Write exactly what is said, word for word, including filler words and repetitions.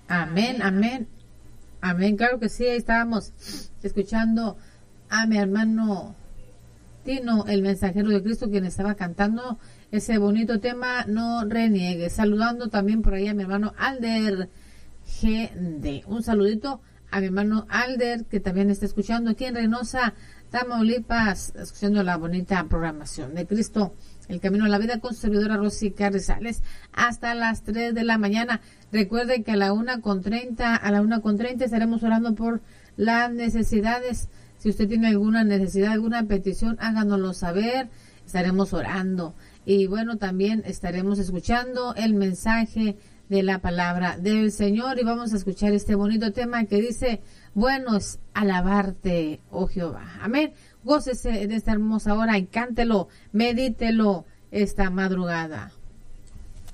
Amén, amén, amén, claro que sí, ahí estábamos escuchando a mi hermano Tino, el mensajero de Cristo, quien estaba cantando ese bonito tema, No Reniegues. Saludando también por ahí a mi hermano Alder G D. Un saludito a mi hermano Alder, que también está escuchando aquí en Reynosa, Tamaulipas, escuchando la bonita programación de Cristo, el camino a la vida, con su servidora Rosy Carrizales, hasta las tres de la mañana. Recuerden que a la una con treinta, a la una con treinta estaremos orando por las necesidades. Si usted tiene alguna necesidad, alguna petición, háganoslo saber, estaremos orando. Y bueno, también estaremos escuchando el mensaje de la palabra del Señor, y vamos a escuchar este bonito tema que dice: bueno es alabarte, oh Jehová. Amén. Gócese en esta hermosa hora y cántelo, medítelo esta madrugada.